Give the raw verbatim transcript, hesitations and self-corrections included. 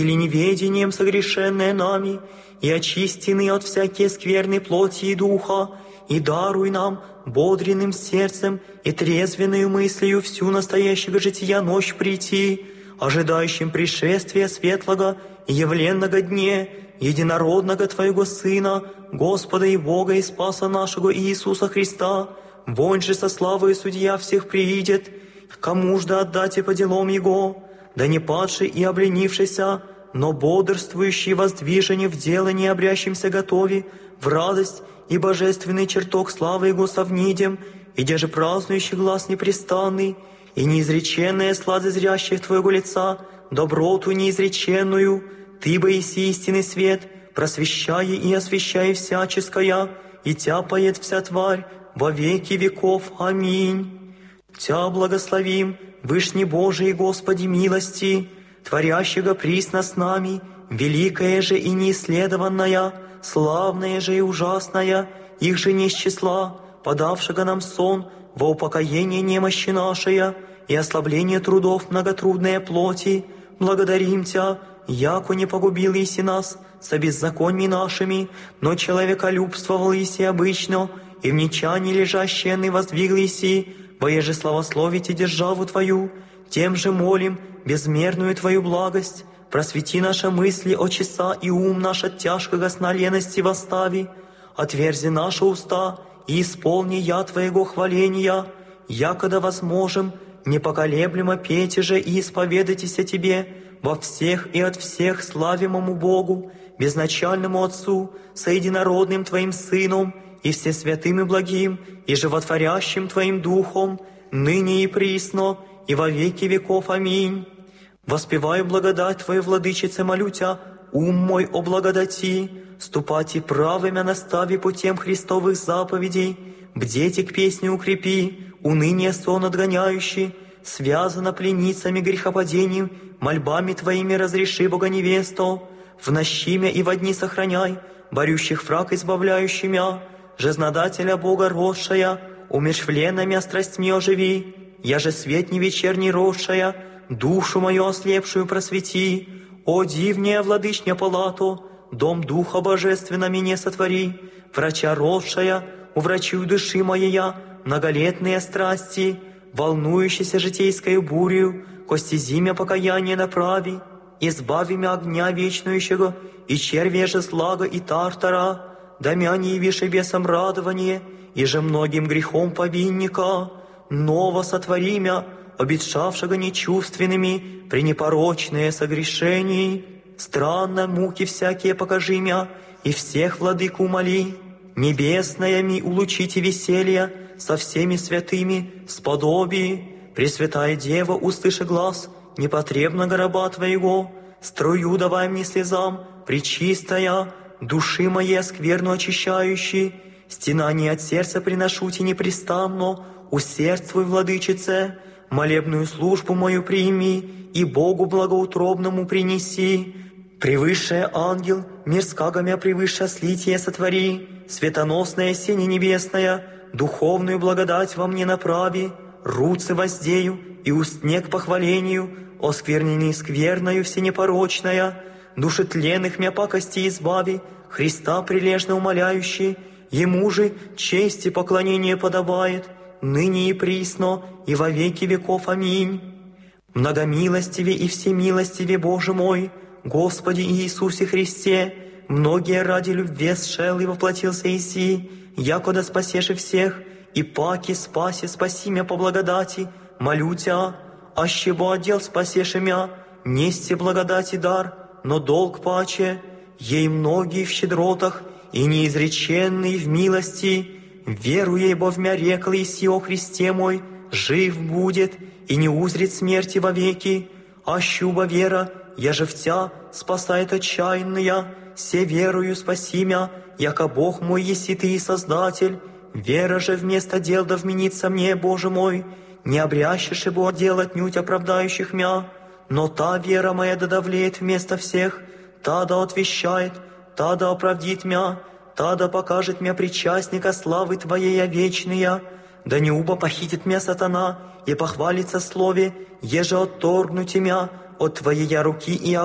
или неведением согрешенное нами, и очистены от всякие скверны плоти и духа, и даруй нам бодренным сердцем и трезвенную мыслью всю настоящего жития ночь прийти, ожидающим пришествия светлого и явленного дне, единородного Твоего Сына, Господа и Бога и Спаса нашего Иисуса Христа, вонь же со славой Судья всех приидет, кому ж да отдать по делам Его, да не падший и обленившийся, но бодрствующий воздвижение в делании обрящимся готови, в радость и божественный чертог славы Его совнидем, и где же празднующий глаз непрестанный, и неизреченная сладость зрящих Твоего лица, доброту неизреченную, Ты бы иси истинный свет, просвещая и освещая всяческое, и тяпает вся тварь во веки веков. Аминь. Тя благословим, Вышний Божий Господи милости, творящего присно с нами, великая же и неисследованная, славная же и ужасная, их же не с числа, подавшего нам сон во упокоение немощи нашей и ослабление трудов многотрудной плоти, благодарим Тя, яко не погубил иси нас со беззаконьми нашими, но человеколюбствовал иси обычно, и в нечании лежащие ны воздвигл иси, воеже славословите державу Твою, тем же молим безмерную Твою благость, просвети наши мысли, о часа и ум наш от тяжкого сна лености восстави, отверзи наши уста и исполни я Твоего хваления, якода возможем, непоколеблемо пейте же и исповедайтесь о Тебе во всех и от всех славимому Богу, безначальному Отцу, соединородным Твоим Сыном, и всесвятым и благим, и животворящим Твоим Духом, ныне и присно, и во веки веков. Аминь. Воспеваю благодать Твою, Владычице, молю Тя, ум мой о благодати, ступати правыми настави путем Христовых заповедей, бдете к песне укрепи, уныние сон отгоняющий, связано пленницами грехопадением, мольбами Твоими разреши Бога невесту, в нощимя и во дни сохраняй, борющих враг избавляющий мя, жизнодателя Бога росшая, умершвленными страстьми оживи, я же свет не вечерний росшая, душу мою ослепшую просвети, о дивняя владычня палату, дом Духа Божественно мне сотвори, врача росшая, уврачуй души моя, многолетные страсти, волнующейся житейскою бурью, кости зимя покаяние направи, избави мя огня вечнующего, и червя же злага и тартара, да мя не явишь бесом радование, и же многим грехом повинника, ново сотвори мя, обетшавшего нечувственными, пренепорочные согрешений, странно муки всякие покажи мя, и всех владыку моли, небесная ми улучите веселья, со всеми святыми сподоби, Пресвятая Дева, услыши глаз непотребного раба Твоего, струю давай мне слезам, пречистая, души моей скверну очищающей, стенание от сердца приношу Ти непрестанно, усердствуй, Владычице, молебную службу мою прими и Богу благоутробному принеси. Превысшая ангел, мирского мя превыше слитие сотвори, светоносная сене небесная, духовную благодать во мне направи, руцы воздею и устне к похвалению, оскверненный скверною всенепорочная, души тленных мя пакости избави, Христа прилежно умоляющий, Ему же честь и поклонение подобает, ныне и присно, и во веки веков. Аминь. Многомилостиве и всемилостиве Боже мой, Господи Иисусе Христе, многие ради любви сшел и воплотился Иси, якода спасеши всех, и паки спаси спаси мя по благодати, молю Тя, аще бо отдел спасеши мя, нести благодати дар, но долг паче, ей многие в щедротах, и неизреченный в милости, веруя, бо в мя рекл Иси о Христе мой, жив будет и не узрит смерти вовеки, ащуба вера, я же в Тя спасает отчаянная, се верую спаси мя, яко Бог мой еси Ты и Создатель, вера же вместо дел да вменится мне, Боже мой, не обрящешь его дел отнюдь оправдающих мя, но та вера моя да давлеет вместо всех, та да отвещает, та да оправдит мя, та да покажет мя причастника славы Твоей вечная, да не уба похитит мя сатана и похвалится слове, еже отторгнуть мя от Твоей руки и